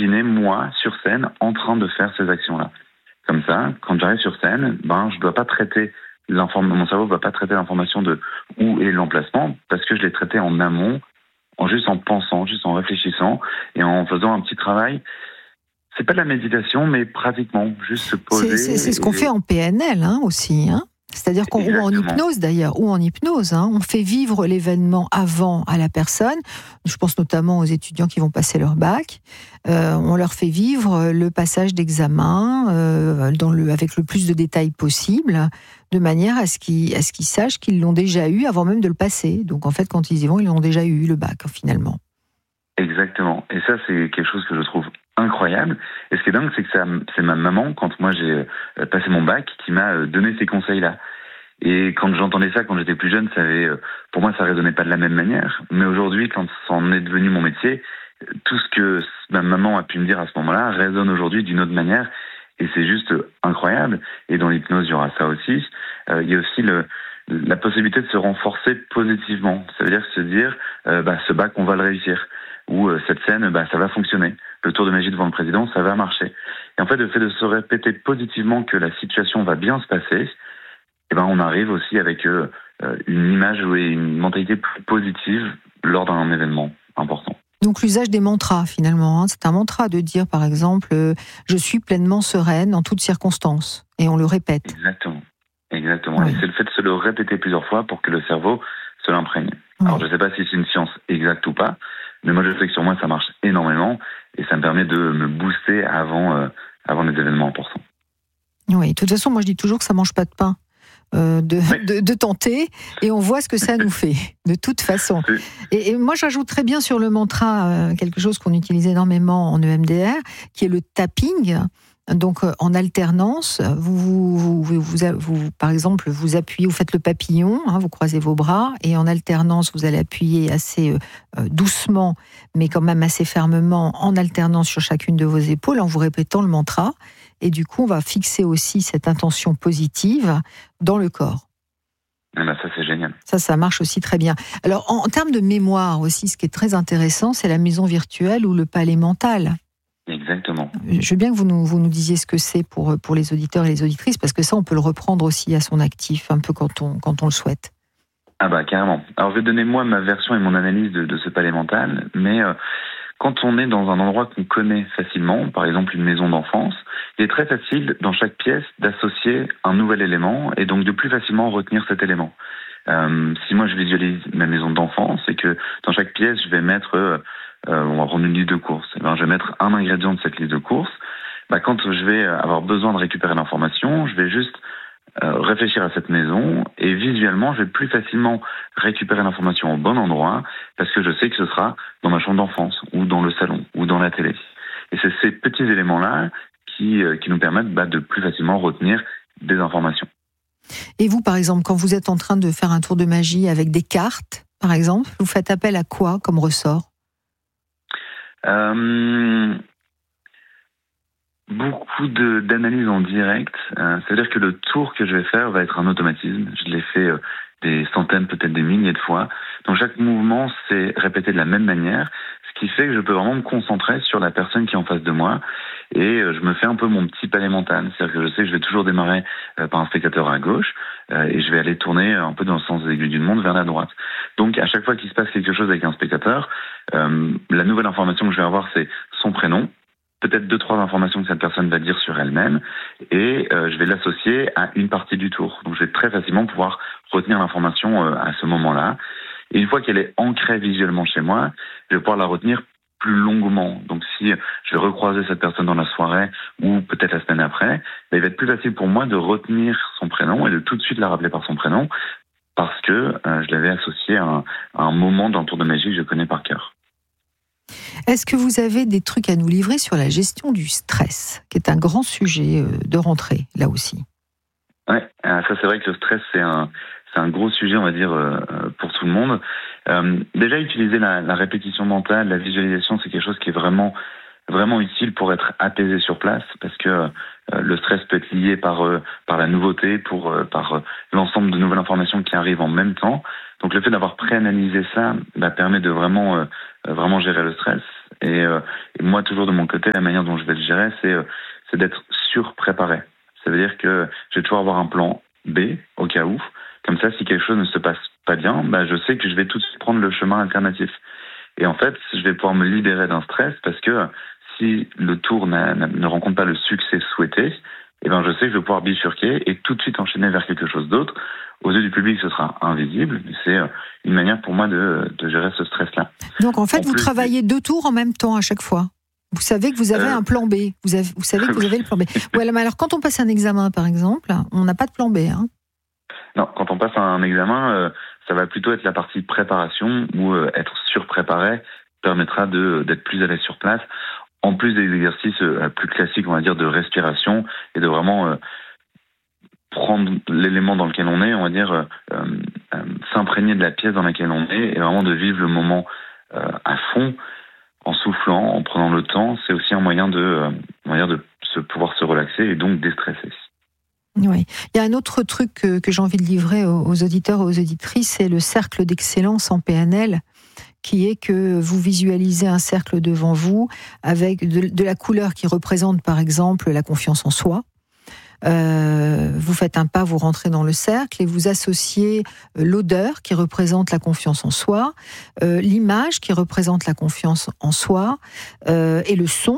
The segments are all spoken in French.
m'imaginer, moi, sur scène, en train de faire ces actions-là. Comme ça, quand j'arrive sur scène, je dois pas traiter mon cerveau ne va pas traiter l'information de où est l'emplacement, parce que je l'ai traité en amont, juste en pensant, juste en réfléchissant, et en faisant un petit travail. C'est pas de la méditation, mais pratiquement, juste se poser. C'est ce qu'on fait en PNL aussi, C'est-à-dire ou en hypnose d'ailleurs, ou en hypnose, on fait vivre l'événement avant à la personne. Je pense notamment aux étudiants qui vont passer leur bac. On leur fait vivre le passage d'examen avec le plus de détails possible, de manière à ce qu'ils sachent qu'ils l'ont déjà eu avant même de le passer. Donc en fait, quand ils y vont, ils l'ont déjà eu le bac finalement. Exactement. Et ça, c'est quelque chose que je trouve incroyable. Et ce qui est dingue, c'est que c'est ma maman, quand moi j'ai passé mon bac, qui m'a donné ces conseils-là. Et quand j'entendais ça, quand j'étais plus jeune, pour moi, ça résonnait pas de la même manière. Mais aujourd'hui, quand ça en est devenu mon métier, tout ce que ma maman a pu me dire à ce moment-là résonne aujourd'hui d'une autre manière. Et c'est juste incroyable. Et dans l'hypnose, il y aura ça aussi. Il y a aussi la possibilité de se renforcer positivement. Ça veut dire se dire, ce bac, on va le réussir. Ou cette scène, ça va fonctionner. Le tour de magie devant le président, ça va marcher. Et en fait, le fait de se répéter positivement que la situation va bien se passer, on arrive aussi avec une image et une mentalité plus positive lors d'un événement important. Donc l'usage des mantras finalement, c'est un mantra de dire par exemple je suis pleinement sereine en toutes circonstances, et on le répète. Exactement. Oui. Et c'est le fait de se le répéter plusieurs fois pour que le cerveau se l'imprègne. Oui. Alors je ne sais pas si c'est une science exacte ou pas, mais moi je sais que sur moi ça marche énormément et ça me permet de me booster avant les événements importants. Oui, de toute façon moi je dis toujours que ça ne mange pas de pain. De tenter, et on voit ce que ça nous fait, de toute façon. Et moi, j'ajouterais bien sur le mantra quelque chose qu'on utilise énormément en EMDR, qui est le tapping. Donc, en alternance, vous, par exemple, vous appuyez, vous faites le papillon, vous croisez vos bras, et en alternance, vous allez appuyer assez doucement, mais quand même assez fermement, en alternance sur chacune de vos épaules, en vous répétant le mantra. Et du coup, on va fixer aussi cette intention positive dans le corps. Ça, c'est génial. Ça marche aussi très bien. Alors, en termes de mémoire aussi, ce qui est très intéressant, c'est la maison virtuelle ou le palais mental. Exactement. Je veux bien que vous nous disiez ce que c'est pour les auditeurs et les auditrices, parce que ça, on peut le reprendre aussi à son actif, un peu quand on le souhaite. Carrément. Alors, je vais donner moi ma version et mon analyse de ce palais mental, mais quand on est dans un endroit qu'on connaît facilement, par exemple une maison d'enfance, il est très facile dans chaque pièce d'associer un nouvel élément et donc de plus facilement retenir cet élément. Si moi je visualise ma maison d'enfance et que dans chaque pièce je vais mettre, on va prendre une liste de courses, je vais mettre un ingrédient de cette liste de courses, quand je vais avoir besoin de récupérer l'information, je vais juste réfléchir à cette maison et visuellement je vais plus facilement récupérer l'information au bon endroit parce que je sais que ce sera dans ma chambre d'enfance ou dans le salon ou dans la télé. Et c'est ces petits éléments-là qui nous permettent de plus facilement retenir des informations. Et vous, par exemple, quand vous êtes en train de faire un tour de magie avec des cartes, par exemple, vous faites appel à quoi comme ressort ? Beaucoup d'analyse en direct. C'est-à-dire que le tour que je vais faire va être un automatisme. Je l'ai fait des centaines, peut-être des milliers de fois. Donc chaque mouvement, c'est répété de la même manière, ce qui fait que je peux vraiment me concentrer sur la personne qui est en face de moi et je me fais un peu mon petit palais mental. C'est-à-dire que je sais que je vais toujours démarrer par un spectateur à gauche et je vais aller tourner un peu dans le sens des aiguilles d'une montre vers la droite. Donc à chaque fois qu'il se passe quelque chose avec un spectateur, la nouvelle information que je vais avoir, c'est son prénom, peut-être 2-3 informations que cette personne va dire sur elle-même, et je vais l'associer à une partie du tour. Donc je vais très facilement pouvoir retenir l'information à ce moment-là. Et une fois qu'elle est ancrée visuellement chez moi, je vais pouvoir la retenir plus longuement. Donc si je vais recroiser cette personne dans la soirée, ou peut-être la semaine après, il va être plus facile pour moi de retenir son prénom et de tout de suite la rappeler par son prénom, parce que je l'avais associé à un moment dans le tour de magie que je connais par cœur. Est-ce que vous avez des trucs à nous livrer sur la gestion du stress, qui est un grand sujet de rentrée, là aussi ? Ouais, ça c'est vrai que le stress, c'est un gros sujet, on va dire, pour tout le monde. Déjà, utiliser la répétition mentale, la visualisation, c'est quelque chose qui est vraiment, vraiment utile pour être apaisé sur place, parce que le stress peut être lié par la nouveauté, par l'ensemble de nouvelles informations qui arrivent en même temps. Donc le fait d'avoir préanalysé ça permet de vraiment gérer le stress. Et moi, toujours de mon côté, la manière dont je vais le gérer, c'est d'être surpréparé. Ça veut dire que je vais toujours avoir un plan B au cas où. Comme ça, si quelque chose ne se passe pas bien, je sais que je vais tout de suite prendre le chemin alternatif. Et en fait, je vais pouvoir me libérer d'un stress parce que si le tour ne rencontre pas le succès souhaité, je sais que je vais pouvoir bifurquer et tout de suite enchaîner vers quelque chose d'autre. Aux yeux du public, ce sera invisible, mais c'est une manière pour moi de gérer ce stress-là. Donc en fait, vous travaillez 2 tours en même temps à chaque fois. Vous savez que vous avez un plan B. Vous savez que vous avez le plan B. Ouais, mais alors quand on passe un examen, par exemple, on n'a pas de plan B. Hein. Non, quand on passe un examen, ça va plutôt être la partie préparation où être surpréparé permettra d'être plus à l'aise sur place. En plus des exercices plus classiques, on va dire, de respiration et de vraiment prendre l'élément dans lequel on est, on va dire, s'imprégner de la pièce dans laquelle on est et vraiment de vivre le moment à fond, en soufflant, en prenant le temps. C'est aussi un moyen de pouvoir se relaxer et donc déstresser. Oui. Il y a un autre truc que j'ai envie de livrer aux auditeurs et aux auditrices, c'est le cercle d'excellence en PNL, qui est que vous visualisez un cercle devant vous avec de la couleur qui représente par exemple la confiance en soi. Vous faites un pas, vous rentrez dans le cercle et vous associez l'odeur qui représente la confiance en soi, l'image qui représente la confiance en soi et le son.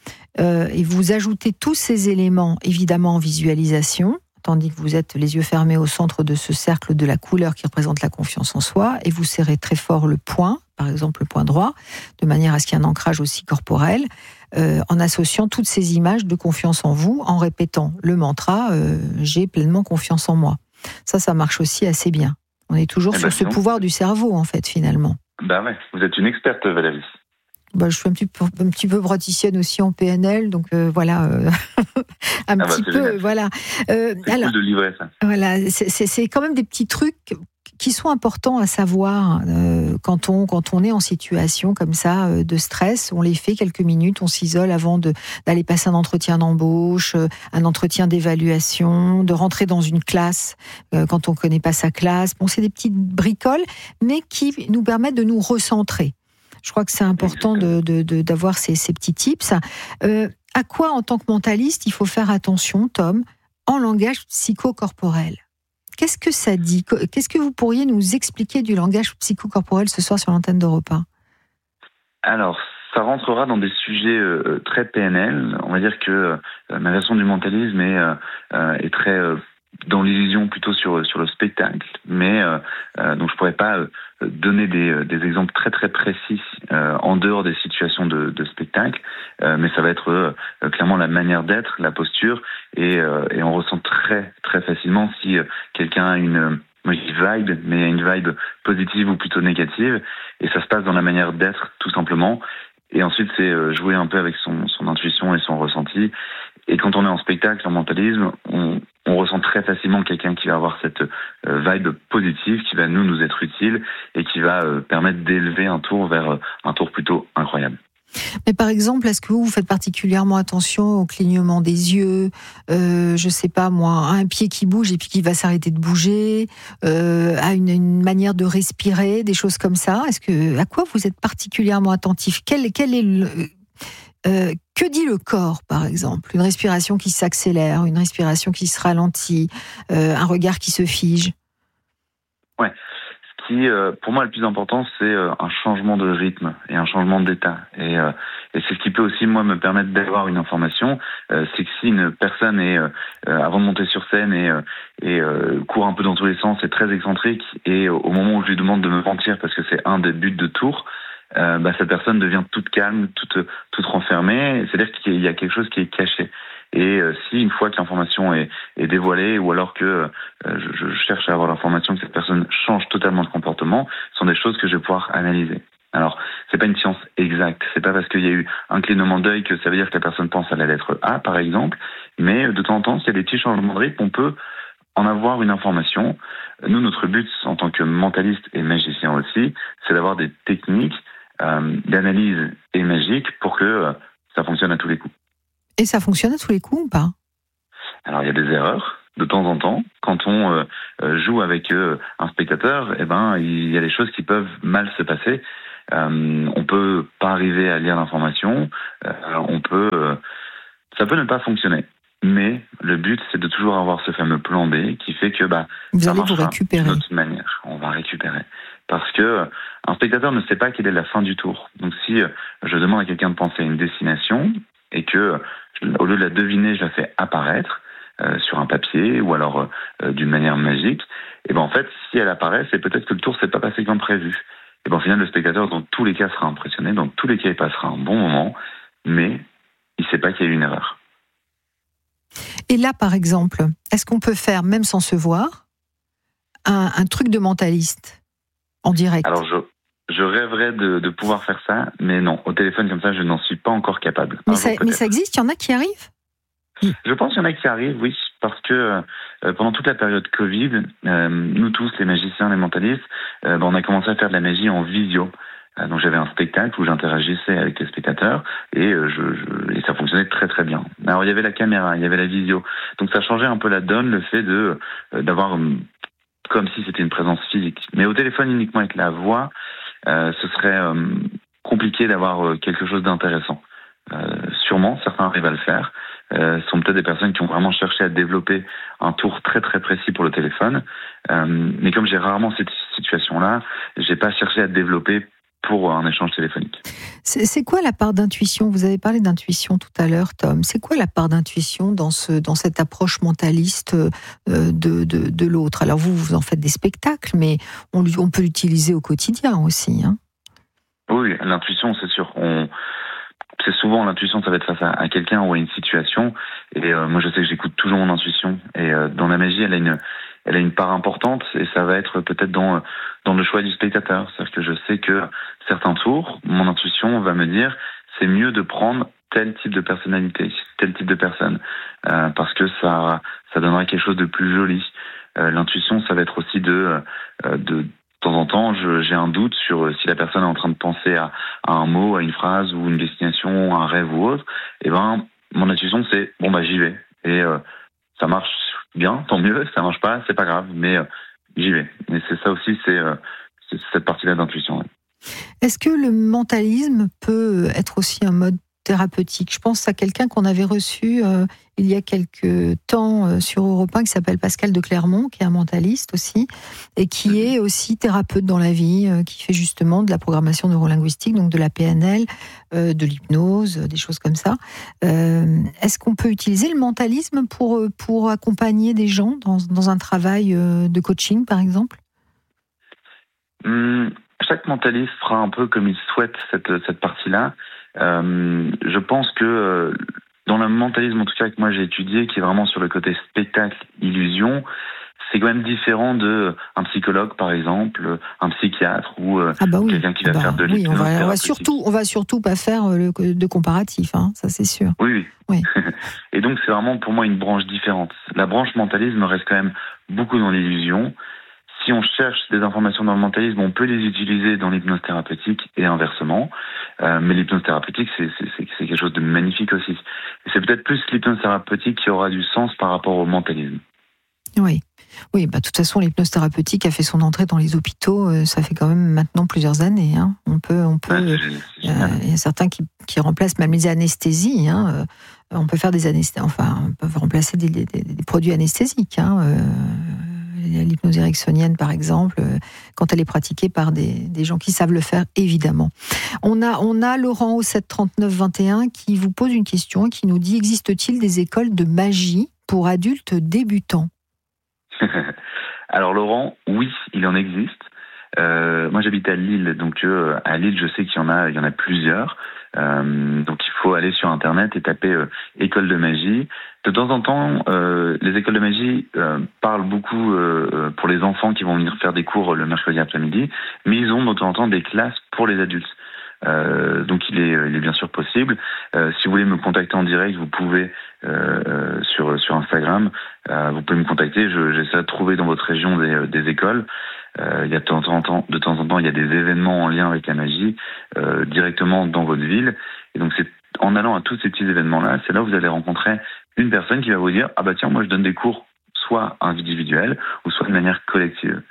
Et vous ajoutez tous ces éléments évidemment en visualisation, tandis que vous êtes les yeux fermés au centre de ce cercle de la couleur qui représente la confiance en soi, et vous serrez très fort le poing, par exemple le poing droit, de manière à ce qu'il y ait un ancrage aussi corporel, en associant toutes ces images de confiance en vous, en répétant le mantra « j'ai pleinement confiance en moi ». Ça marche aussi assez bien. On est toujours sur ce pouvoir du cerveau, en fait, finalement. Ouais, vous êtes une experte, Valérie. Je suis un petit peu praticienne aussi en PNL, donc voilà, petit peu, génial. Voilà. C'est cool de livrer ça. Voilà, c'est quand même des petits trucs qui sont importants à savoir quand on est en situation comme ça de stress. On les fait quelques minutes, on s'isole avant d'aller passer un entretien d'embauche, un entretien d'évaluation, de rentrer dans une classe quand on connaît pas sa classe. Bon, c'est des petites bricoles, mais qui nous permettent de nous recentrer. Je crois que c'est important d'avoir ces petits tips. À quoi, en tant que mentaliste, il faut faire attention, Tom, en langage psychocorporel ? Qu'est-ce que ça dit ? Qu'est-ce que vous pourriez nous expliquer du langage psychocorporel ce soir sur l'antenne d'Europe 1 ? Alors, ça rentrera dans des sujets très PNL. On va dire que ma version du mentalisme est très dans l'illusion plutôt sur le spectacle, mais donc je pourrais pas donner des exemples très très précis en dehors des situations de spectacle, mais ça va être clairement la manière d'être, la posture, et on ressent très très facilement si quelqu'un a une vibe, mais une vibe positive ou plutôt négative, et ça se passe dans la manière d'être tout simplement. Et ensuite, c'est jouer un peu avec son intuition et son ressenti. Et quand on est en spectacle, en mentalisme, on ressent très facilement quelqu'un qui va avoir cette vibe positive, qui va nous être utile et qui va permettre d'élever un tour vers un tour plutôt incroyable. Mais par exemple, est-ce que vous faites particulièrement attention au clignement des yeux, je sais pas moi, à un pied qui bouge et puis qui va s'arrêter de bouger, à une manière de respirer, des choses comme ça ? À quoi vous êtes particulièrement attentif ? Quel est que dit le corps, par exemple ? Une respiration qui s'accélère, une respiration qui se ralentit, un regard qui se fige ? Ouais. Ce qui, pour moi, le plus important, c'est un changement de rythme et un changement d'état. Et c'est ce qui peut aussi, moi, me permettre d'avoir une information. C'est que si une personne est, avant de monter sur scène, et court un peu dans tous les sens, est très excentrique, et au moment où je lui demande de me mentir, parce que c'est un des buts de tour, cette personne devient toute calme, toute renfermée. C'est-à-dire qu'il y a quelque chose qui est caché. Et si une fois que l'information est dévoilée, ou alors que je cherche à avoir l'information que cette personne change totalement de comportement, ce sont des choses que je vais pouvoir analyser. Alors, c'est pas une science exacte. C'est pas parce qu'il y a eu un clignement d'œil que ça veut dire que la personne pense à la lettre A, par exemple. Mais de temps en temps, s'il y a des petits changements de rythme, on peut en avoir une information. Nous, notre but, en tant que mentaliste et magicien aussi, c'est d'avoir des techniques d'analyse et magique pour que ça fonctionne à tous les coups. Et ça fonctionne à tous les coups ou pas ? Alors, il y a des erreurs de temps en temps. Quand on joue avec un spectateur, il y a des choses qui peuvent mal se passer. On peut pas arriver à lire l'information. Ça peut ne pas fonctionner. Mais le but, c'est de toujours avoir ce fameux plan B qui fait que vous allez vous récupérer d'une autre manière. On va récupérer. Parce que un spectateur ne sait pas quelle est la fin du tour. Donc si je demande à quelqu'un de penser à une destination et que, au lieu de la deviner, je la fais apparaître sur un papier ou alors d'une manière magique, et en fait, si elle apparaît, c'est peut-être que le tour s'est pas passé comme prévu. Et au final, le spectateur, dans tous les cas, sera impressionné. Dans tous les cas, il passera un bon moment, mais il sait pas qu'il y a eu une erreur. Et là, par exemple, est-ce qu'on peut faire, même sans se voir, un truc de mentaliste en direct? Alors, je rêverais de pouvoir faire ça, mais non, au téléphone comme ça, je n'en suis pas encore capable. Mais ça existe, il y en a qui arrivent? Je pense qu'il y en a qui arrivent, oui, parce que pendant toute la période Covid, nous tous, les magiciens, les mentalistes, on a commencé à faire de la magie en visio. Donc j'avais un spectacle où j'interagissais avec les spectateurs et ça fonctionnait très très bien. Alors il y avait la caméra, il y avait la visio, donc ça changeait un peu la donne, le fait d'avoir comme si c'était une présence physique. Mais au téléphone uniquement avec la voix, ce serait compliqué d'avoir quelque chose d'intéressant. Sûrement, certains arrivent à le faire. Ce sont peut-être des personnes qui ont vraiment cherché à développer un tour très très précis pour le téléphone. Mais comme j'ai rarement cette situation-là, j'ai pas cherché à développer pour un échange téléphonique. C'est quoi la part d'intuition? Vous avez parlé d'intuition tout à l'heure, Tom. C'est quoi la part d'intuition dans cette approche mentaliste de l'autre? Alors vous en faites des spectacles, mais on peut l'utiliser au quotidien aussi. Hein? Oui, l'intuition, c'est sûr. C'est souvent l'intuition, ça va être face à quelqu'un ou à une situation. Et moi, je sais que j'écoute toujours mon intuition. Et dans la magie, elle a une part importante. Et ça va être peut-être dans le choix du spectateur. C'est-à-dire que je sais que certains tours, mon intuition va me dire c'est mieux de prendre tel type de personnalité, tel type de personne, parce que ça donnera quelque chose de plus joli. L'intuition, ça va être aussi de temps en temps, j'ai un doute sur si la personne est en train de penser à un mot, à une phrase ou une destination, un rêve ou autre. Et mon intuition, c'est j'y vais. Et ça marche bien, tant mieux. Ça marche pas, c'est pas grave, mais j'y vais. Et c'est ça aussi, c'est cette partie-là d'intuition. Ouais. Est-ce que le mentalisme peut être aussi un mode thérapeutique? Je pense à quelqu'un qu'on avait reçu il y a quelques temps sur Europe 1 qui s'appelle Pascal de Clermont, qui est un mentaliste aussi, et qui est aussi thérapeute dans la vie, qui fait justement de la programmation neurolinguistique, donc de la PNL, de l'hypnose, des choses comme ça. Est-ce qu'on peut utiliser le mentalisme pour accompagner des gens dans un travail de coaching, par exemple? Chaque mentaliste fera un peu comme il souhaite cette partie-là. Je pense que dans le mentalisme, en tout cas que moi j'ai étudié, qui est vraiment sur le côté spectacle, illusion, c'est quand même différent de un psychologue par exemple, un psychiatre ou quelqu'un qui va faire de l'hypnose. On va surtout pas faire de comparatif, hein, ça c'est sûr. Oui. Et donc c'est vraiment pour moi une branche différente. La branche mentalisme reste quand même beaucoup dans l'illusion. Si on cherche des informations dans le mentalisme, on peut les utiliser dans l'hypnose thérapeutique et inversement. Mais l'hypnose thérapeutique, c'est quelque chose de magnifique aussi. Et c'est peut-être plus l'hypnose thérapeutique qui aura du sens par rapport au mentalisme. Oui, de toute façon, l'hypnose thérapeutique a fait son entrée dans les hôpitaux. Ça fait quand même maintenant plusieurs années. Hein. On peut. Il y a certains qui remplacent même les anesthésies. Hein. On peut faire des anesthésies. Enfin, on peut remplacer des produits anesthésiques. Hein. L'hypnose ericksonienne, par exemple, quand elle est pratiquée par des gens qui savent le faire, évidemment. On a Laurent au 739-21 qui vous pose une question et qui nous dit: existe-t-il des écoles de magie pour adultes débutants? Alors Laurent, oui, il en existe. Moi j'habite à Lille, donc à Lille je sais qu'il y en a plusieurs. Donc il faut aller sur internet et taper école de magie. De temps en temps, les écoles de magie parlent beaucoup pour les enfants qui vont venir faire des cours le mercredi après-midi, mais ils ont de temps en temps des classes pour les adultes. Donc il est bien sûr possible. Si vous voulez me contacter en direct, vous pouvez sur Instagram. Vous pouvez me contacter. J'essaie de trouver dans votre région des écoles. Il y a de temps en temps, il y a des événements en lien avec la magie directement dans votre ville. Et donc c'est en allant à tous ces petits événements-là, c'est là où vous allez rencontrer une personne qui va vous dire: ah bah tiens, moi je donne des cours soit individuels ou soit de manière collective.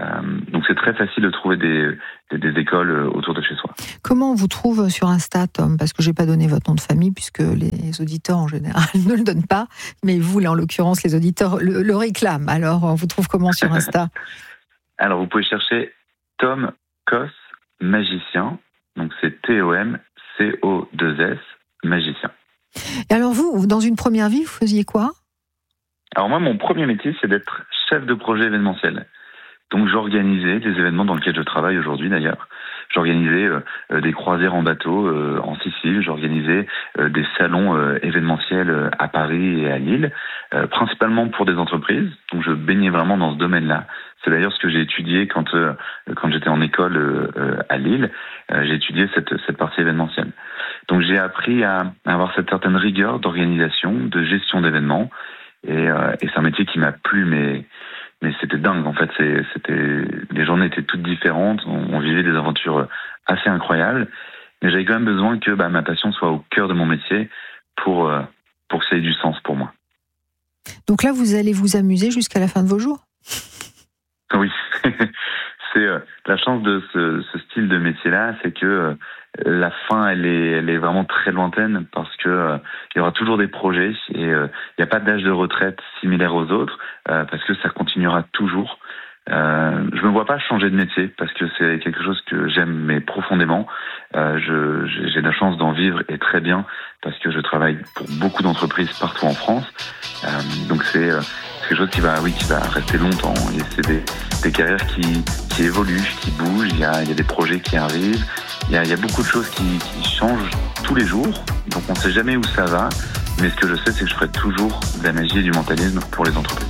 Donc c'est très facile de trouver des écoles autour de chez soi. Comment on vous trouve sur Insta, Tom ? Parce que je n'ai pas donné votre nom de famille, puisque les auditeurs en général ne le donnent pas. Mais vous, là, en l'occurrence, les auditeurs le réclament. Alors, on vous trouve comment sur Insta ? Alors, vous pouvez chercher Tom Kos Magicien. Donc c'est TOMCO2S Magicien. Et alors vous, dans une première vie, vous faisiez quoi ? Alors moi, mon premier métier, c'est d'être chef de projet événementiel. Donc j'organisais des événements dans lesquels je travaille aujourd'hui d'ailleurs. J'organisais des croisières en bateau en Sicile, j'organisais des salons événementiels à Paris et à Lille, principalement pour des entreprises. Donc je baignais vraiment dans ce domaine-là. C'est d'ailleurs ce que j'ai étudié quand j'étais en école à Lille. J'ai étudié cette partie événementielle. Donc j'ai appris à avoir cette certaine rigueur d'organisation, de gestion d'événements. Et c'est un métier qui m'a plu, mais c'était dingue. En fait, les journées étaient toutes différentes. On vivait des aventures assez incroyables. Mais j'avais quand même besoin que ma passion soit au cœur de mon métier pour que ça ait du sens pour moi. Donc là, vous allez vous amuser jusqu'à la fin de vos jours ? Oui. C'est la chance de ce style de métier-là, c'est que la fin, elle est vraiment très lointaine parce que il y aura toujours des projets et il n'y a pas d'âge de retraite similaire aux autres parce que ça continuera toujours. Je me vois pas changer de métier parce que c'est quelque chose que j'aime mais profondément. J'ai la chance d'en vivre et très bien parce que je travaille pour beaucoup d'entreprises partout en France. Donc c'est quelque chose qui va rester longtemps. Et c'est des carrières qui évoluent, qui bougent. Il y a des projets qui arrivent. Il y a beaucoup de choses qui changent tous les jours. Donc on ne sait jamais où ça va. Mais ce que je sais, c'est que je ferai toujours de la magie et du mentalisme pour les entreprises.